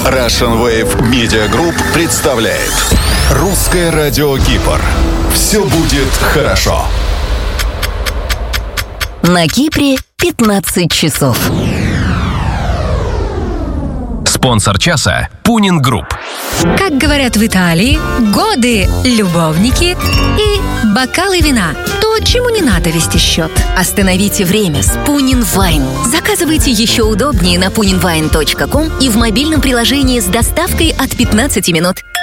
Russian Wave Media Group представляет Русское радио Кипр. Все будет хорошо. На Кипре 15 часов. Спонсор часа – Пунин Групп. Как говорят в Италии, годы, любовники и бокалы вина. То, чему не надо вести счет. Остановите время с Пунин Вайн. Заказывайте еще удобнее на puninwine.com и в мобильном приложении с доставкой от 15 минут.